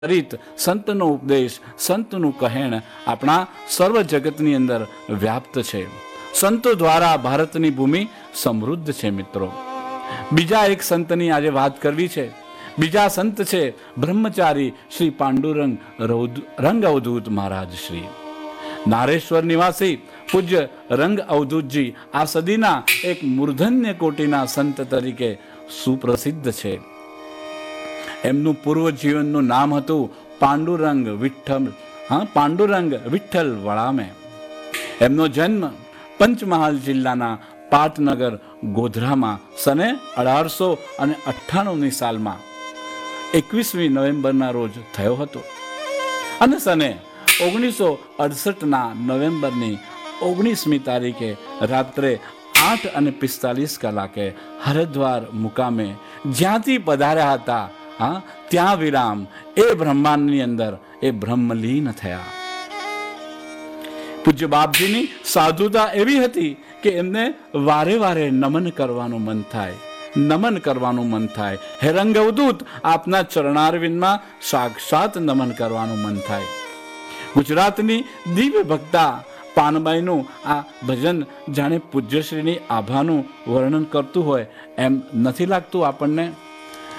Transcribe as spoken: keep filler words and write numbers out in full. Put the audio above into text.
રીત, સંતનો ઉપદેશ, સંતનું કહેણ આપણા સર્વ જગતની અંદર વ્યાપ્ત છે. સંતો દ્વારા ભારતની ભૂમિ સમૃદ્ધ છે. મિત્રો, બીજા એક સંતની આજે વાત કરવી છે. બીજા સંત છે બ્રહ્મચારી શ્રી પાંડુરંગ રંગ અવધૂત મહારાજ શ્રી. નારેશ્વર નિવાસી પૂજ્ય રંગ અવધૂતજી આ સદીના એક મૂર્ધન્ય કોટીના સંત તરીકે સુપ્રસિદ્ધ છે. એમનું પૂર્વ જીવનનું નામ હતું પાંડુરંગ વિઠ્ઠલ હા પાંડુરંગ વિઠ્ઠલ વળામે. એમનો જન્મ પંચમહાલ જિલ્લાના પાટનગર ગોધરામાં સને અઢારસો અને અઠ્ઠાણુંની સાલમાં એકવીસમી નવેમ્બરના રોજ થયો હતો અને સને ઓગણીસો અડસઠના નવેમ્બરની ઓગણીસમી તારીખે રાત્રે આઠ અને પિસ્તાલીસ કલાકે હરિદ્વાર મુકામે જ્યાંથી પધાર્યા હતા હા ત્યાં વિરામ એ બ્રહ્માંડની અંદર એ બ્રહ્મલીન થયા. પૂજ્ય બાપજીની સાધુતા એવી હતી કે એમને વારે વારે નમન કરવાનું મન થાય નમન કરવાનું મન થાય હે રંગ અવધૂત આપના ચરણારવિંદમાં સાક્ષાત નમન કરવાનું મન થાય. ગુજરાતની દિવ્ય ભક્તા પાનબાઈનું આ ભજન જાણે પૂજ્યશ્રીની આભાનું વર્ણન કરતું હોય એમ નથી લાગતું આપણને?